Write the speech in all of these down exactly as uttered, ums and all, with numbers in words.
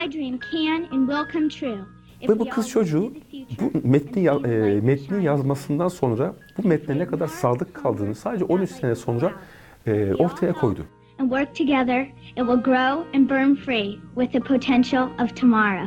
dream can and will come true. If Ve bu we kız all çocuğu look to the future bu metni ya- and see e, the light that metni shines yazmasından sonra bu metne ne kadar sadık kaldığını sadece on üç sene sonra e, ortaya koydu. and work together, it will grow and burn free with the potential of tomorrow.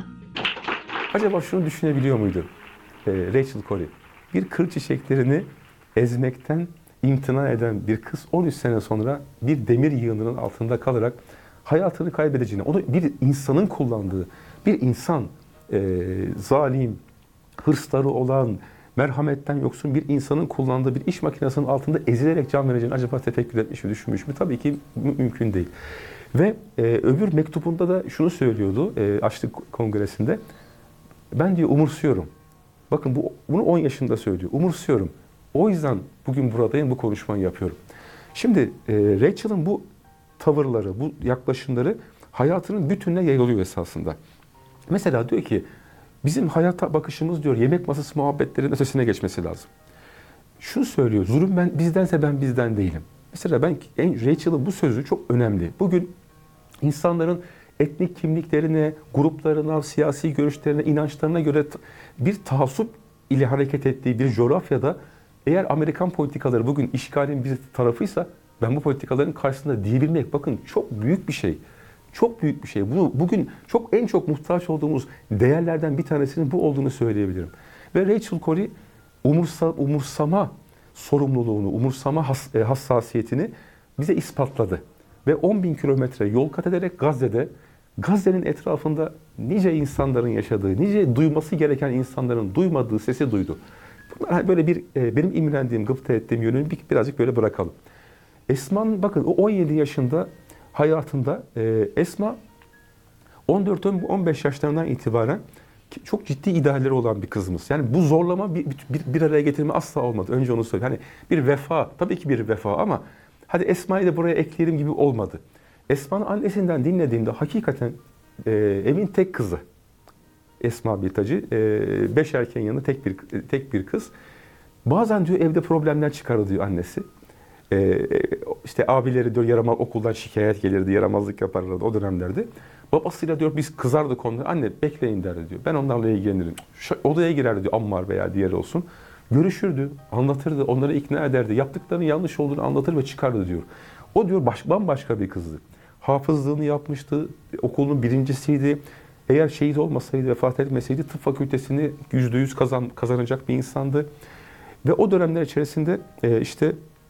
Acaba şunu düşünebiliyor muydu e, Rachel Corrie? Bir kır çiçeklerini ezmekten imtina eden bir kız on üç sene sonra bir demir yığınının altında kalarak hayatını kaybedeceğini, onu bir insanın kullandığı, bir insan e, zalim, hırsları olan, merhametten yoksun bir insanın kullandığı bir iş makinesinin altında ezilerek can vereceğini acaba tefekkür etmiş mi, düşünmüş mü? Tabii ki mü- mümkün değil. Ve e, öbür mektubunda da şunu söylüyordu e, Açlık Kongresi'nde. Ben diyor umursuyorum. Bakın bu, bunu on yaşında söylüyor. Umursuyorum. O yüzden bugün buradayım, bu konuşmayı yapıyorum. Şimdi e, Rachel'ın bu tavırları, bu yaklaşımları hayatının bütününe yayılıyor esasında. Mesela diyor ki bizim hayata bakışımız diyor yemek masası muhabbetlerin ötesine geçmesi lazım. Şunu söylüyor, zulüm ben bizdense ben bizden değilim. Mesela ben en Rachel'ın bu sözü çok önemli. Bugün insanların etnik kimliklerine, gruplarına, siyasi görüşlerine, inançlarına göre t- bir taassup ile hareket ettiği bir coğrafyada eğer Amerikan politikaları bugün işgalin bir tarafıysa ben bu politikaların karşısında diyebilmek bakın çok büyük bir şey. Çok büyük bir şey. Bunu bugün çok en çok muhtaç olduğumuz değerlerden bir tanesinin bu olduğunu söyleyebilirim. Ve Rachel Corrie umursa, umursama sorumluluğunu, umursama has, e, hassasiyetini bize ispatladı. Ve on bin kilometre yol kat ederek Gazze'de, Gazze'nin etrafında nice insanların yaşadığı, nice duyması gereken insanların duymadığı sesi duydu. Bunlar böyle bir, e, benim imrendiğim, gıpta ettiğim yönünü bir, birazcık böyle bırakalım. Esma'nın bakın o on yedi yaşında hayatında e, Esma on dört on beş yaşlarından itibaren çok ciddi idealleri olan bir kızımız. Yani bu zorlama bir, bir, bir araya getirme asla olmadı. Önce onu söyleyeyim. Hani bir vefa, tabii ki bir vefa ama hadi Esma'yı da buraya ekleyelim gibi olmadı. Esma'nın annesinden dinlediğimde hakikaten e, evin tek kızı. Esma Biltacı, e, beş erkeğin yanında tek bir tek bir kız. Bazen diyor evde problemler çıkarır diyor annesi. E, işte abileri diyor yaramaz okuldan şikayet gelirdi, yaramazlık yaparlardı o dönemlerde. Babasıyla diyor biz kızardık onlara. Anne bekleyin derdi diyor. Ben onlarla ilgilenirim. Şu odaya girerdi diyor Ammar veya diğeri olsun. Görüşürdü, anlatırdı, onları ikna ederdi. Yaptıklarının yanlış olduğunu anlatır ve çıkardı diyor. O diyor baş, bambaşka bir kızdı. Hafızlığını yapmıştı, okulun birincisiydi. Eğer şehit olmasaydı, vefat etmeseydi tıp fakültesini yüzde yüz kazan, kazanacak bir insandı. Ve o dönemler içerisinde e, işte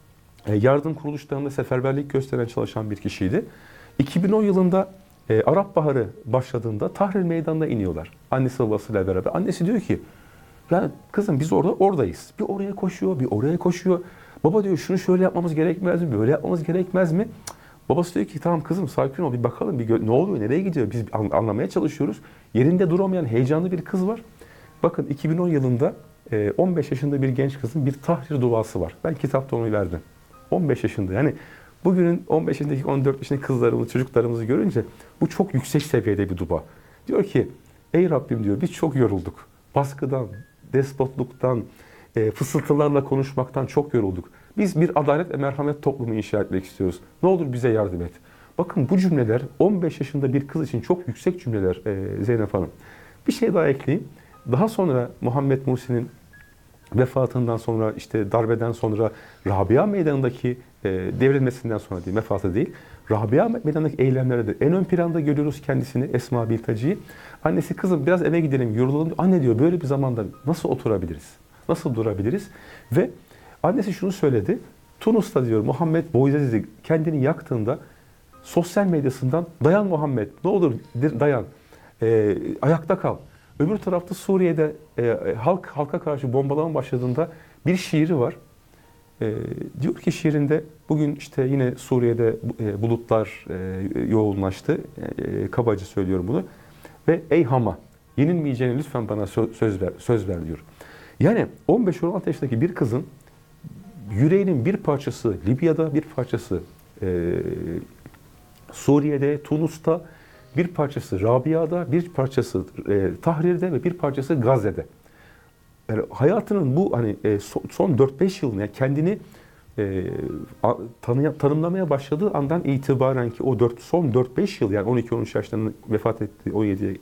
e, yardım kuruluşlarında seferberlik gösteren çalışan bir kişiydi. iki bin on yılında e, Arap Baharı başladığında Tahrir Meydanı'na iniyorlar. Annesi babasıyla beraber. Annesi diyor ki yani kızım biz orada oradayız. Bir oraya koşuyor, bir oraya koşuyor. Baba diyor şunu şöyle yapmamız gerekmez mi? Böyle yapmamız gerekmez mi? Cık. Babası diyor ki tamam kızım sakin ol bir bakalım bir gö- ne oluyor nereye gidiyor biz an- anlamaya çalışıyoruz. Yerinde duramayan heyecanlı bir kız var. Bakın iki bin on yılında e, on beş yaşında bir genç kızın bir tahrir duası var. Ben kitapta onu verdim. on beş yaşında yani bugünün on beş yaşındaki on dört yaşındaki kızlarımızı çocuklarımızı görünce bu çok yüksek seviyede bir dua. Diyor ki ey Rabbim diyor biz çok yorulduk. Baskıdan, despotluktan, e, fısıltılarla konuşmaktan çok yorulduk. Biz bir adalet ve merhamet toplumu inşa etmek istiyoruz. Ne olur bize yardım et. Bakın bu cümleler on beş yaşında bir kız için çok yüksek cümleler e, Zeynep Hanım. Bir şey daha ekleyeyim. Daha sonra Muhammed Muhsin'in vefatından sonra işte darbeden sonra Rabia Meydanı'ndaki e, devrilmesinden sonra değil, vefatı değil. Rabia Meydanı'ndaki eylemlerde de en ön planda görüyoruz kendisini Esma Biltacı'yı. Annesi kızım biraz eve gidelim, yorulalım. Anne diyor böyle bir zamanda nasıl oturabiliriz? Nasıl durabiliriz? Ve annesi şunu söyledi. Tunus'ta diyor Muhammed Bouazizi kendini yaktığında sosyal medyasından dayan Muhammed ne olur dayan e, ayakta kal. Öbür tarafta Suriye'de e, halk halka karşı bombalama başladığında bir şiiri var. E, diyor ki şiirinde bugün işte yine Suriye'de e, bulutlar e, yoğunlaştı. E, kabaca söylüyorum bunu. Ve ey Hama yenilmeyeceğini lütfen bana sö- söz ver söz ver diyor. Yani on beş on altı yaşındaki bir kızın yüreğinin bir parçası Libya'da, bir parçası e, Suriye'de, Tunus'ta, bir parçası Rabia'da, bir parçası e, Tahrir'de ve bir parçası Gazze'de. Yani hayatının bu hani e, son, son dört beş yılını yani kendini e, tanıya, tanımlamaya başladığı andan itibaren ki o dört, son dört beş yıl yani on iki on üç yaşlarında vefat etti, on yedi